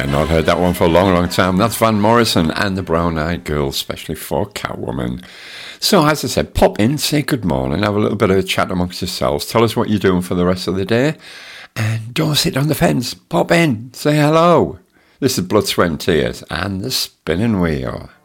not heard that one for a long, long time. That's Van Morrison and the Brown Eyed Girl, especially for Catwoman. So, as I said, pop in, say good morning, have a little bit of a chat amongst yourselves. Tell us what you're doing for the rest of the day. And don't sit on the fence. Pop in, say hello. This is Blood, Sweat and Tears and the Spinning Wheel.